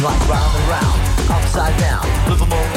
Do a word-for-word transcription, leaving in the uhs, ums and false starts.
Like round and round, upside down, live a moment.